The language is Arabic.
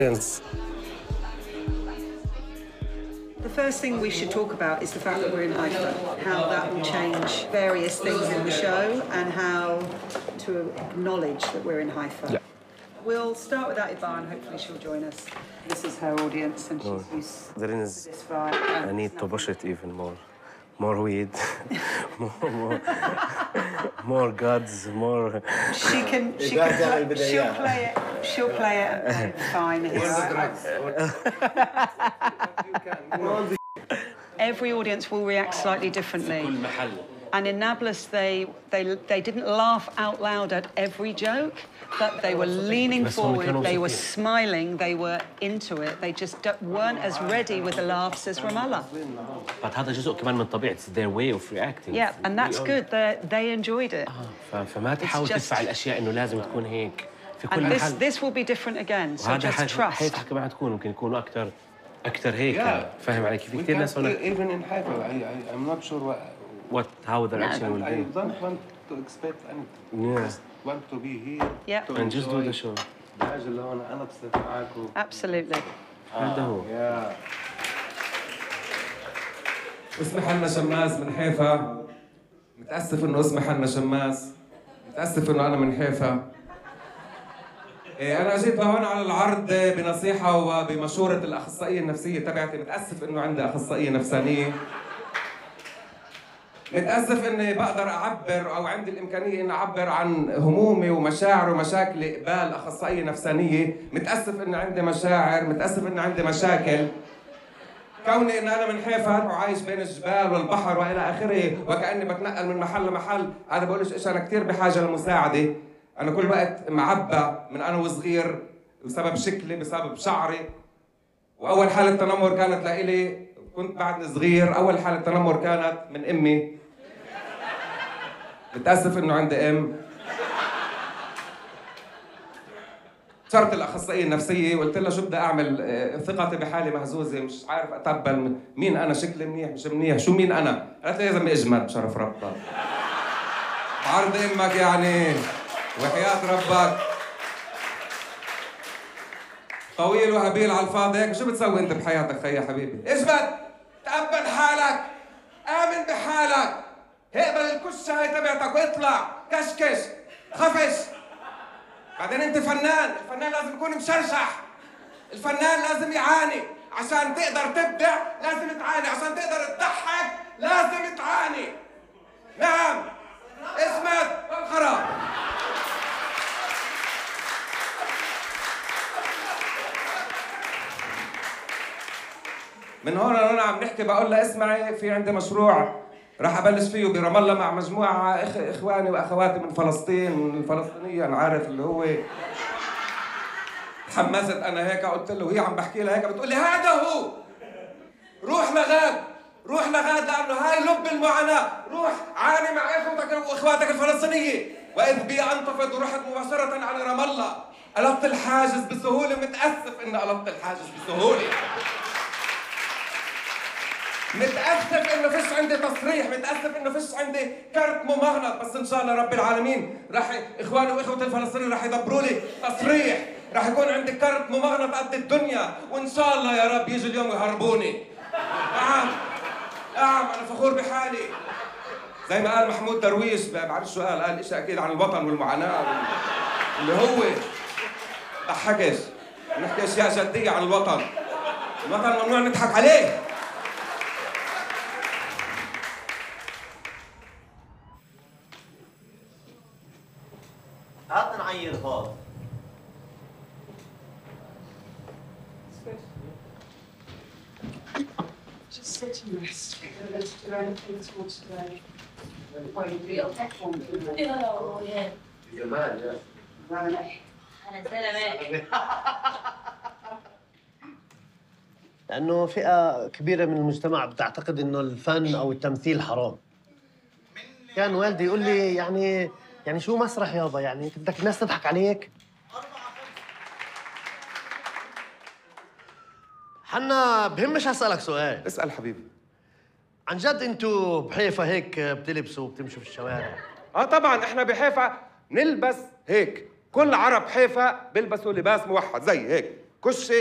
Yes. The first thing we should talk about is the fact that we're in Haifa, how that will change various things in the show and how to acknowledge that we're in Haifa. Yeah. We'll start with Atiba and hopefully she'll join us. This is her audience and she's used to this vibe. I need to push it even more. More weed, more gods, more. She'll play it and fine. Every audience will react slightly differently. And in Nablus, they didn't laugh out loud at every joke, but they were leaning forward, they were smiling, they were into it. They just weren't as ready with the laughs as Ramallah. But هذا جزء كمان من طبيعة their way of reacting. Yeah, and that's good. They enjoyed it. فما تحاول تدفع الأشياء إنه لازم تكون هيك في كل محل. محل. This will be different again. So just trust. حياتها كمان حتكون ممكن يكونوا أكثر هيك. فاهم علي كيف؟ كثير ناس هنا. Even in Haifa, I'm not sure how their action will I be. don't want to expect anything. Yeah. Just want to be here. Yeah. To And just do the enjoy show. الحاجة اللي هون أنا بصير معاكم. Absolutely. هذا هو. Yeah. اسمي حنا شماس من حيفا. متأسف إنه اسمي حنا شماس. متأسف إنه أنا من حيفا. أنا جيت لهون على العرض بنصيحة وبمشورة الأخصائية النفسية تبعتي. متأسف إنه عندي أخصائية نفسانية. متأسف إني بقدر أعبر أو عندي الإمكانية إني أعبر عن همومي ومشاعري ومشاكلي قبال أخصائية نفسانية. متأسف إني عندي مشاعر، متأسف إني عندي مشاكل. كوني إن أنا من حيفا وعايش بين الجبال والبحر وإلى آخره وكأني بتنقل من محل لمحل، أنا بقولش إيش أنا كثير بحاجة للمساعدة. أنا كل وقت معبى من أنا وصغير بسبب شكلي، بسبب شعري. وأول حالة تنمر كانت لإلي كنت بعدني صغير، أول حالة تنمر كانت من أمي. متأسف إنه عندي أم. صرت الأخصائية النفسية وقلت لها شو بدي أعمل، ثقتي بحالي مهزوزة، مش عارف أتقبل مين أنا، شكلي منيح مش منيح، شو مين أنا؟ قالت لي لازم أجمد بشرف ربك. عرض أمك يعني وحياة ربك. طويل وهبيل على الفاضي هيك، شو بتسوي أنت بحياتك خيي حبيبي؟ اجمد، تقبل حالك، آمن بحالك، اقبل الكشة هاي تبعتك واطلع، كشكش، خفش. بعدين أنت فنان، الفنان لازم يكون مشرشح، الفنان لازم يعاني، عشان تقدر تبدع لازم تعاني، عشان تقدر تضحك لازم تعاني. نعم، اسمت والخراب. من هون لهون عم نحكي، بقول لها اسمعي، في عندي مشروع راح ابلش فيه برام الله مع مجموعه اخواني واخواتي من فلسطين، من الفلسطينيه، انا عارف اللي هو. تحمست انا هيك قلت له، وهي عم بحكي لها هيك بتقول لي هذا هو، روح لغاد، روح لغاد، لانه هاي لب المعاناه، روح عاني مع اخوتك واخواتك الفلسطينيه. واذ بي انتفض ورحت مباشره على رام الله، قلبت الحاجز بسهوله. متاسف اني قلبت الحاجز بسهوله. متأسف إنه فيش عندي تصريح، متأسف إنه فيش عندي كارت ممغنط، بس إن شاء الله رب العالمين راح إخواني وإخوتي الفلسطينيين راح يدبروا لي تصريح، راح يكون عندي كارت ممغنط قد الدنيا، وإن شاء الله يا رب يجي اليوم ويهربوني. نعم، نعم، أنا فخور بحالي. زي ما قال محمود درويش، بعرف شو قال إشي أكيد عن الوطن والمعاناة اللي هو ضحكش، نحكي أشياء جدية عن الوطن. الوطن ممنوع نضحك عليه. هات نعير هون. Just sit and rest. Let's do anything towards today. Well, you'll be on that one. Oh, yeah. You're mad, yeah. أنا سلامات. لأنه فئة كبيرة من المجتمع بتعتقد إنه الفن أو التمثيل حرام. كان والدي يقول لي يعني شو مسرح يابا؟ يعني أنت بدك الناس تضحك عليك؟ حنا بهمش أسألك سؤال. اسأل حبيبي. عن جد أنتوا بحيفا هيك بتلبسوا وبتمشوا في الشوارع؟ طبعا احنا بحيفا نلبس هيك، كل عرب حيفا بيلبسوا لباس موحد زي هيك. كسي